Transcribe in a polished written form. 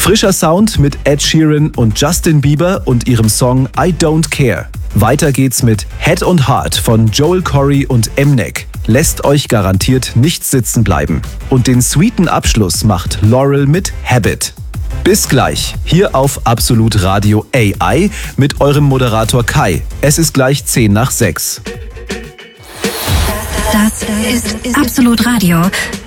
Frischer Sound mit Ed Sheeran und Justin Bieber und ihrem Song I Don't Care. Weiter geht's mit Head und Heart von Joel Corry und Mnek. Lässt euch garantiert nicht sitzen bleiben. Und den sweeten Abschluss macht Laurel mit Habit. Bis gleich, hier auf Absolut Radio AI mit eurem Moderator Kai. Es ist gleich 5:50. Das ist Absolut Radio.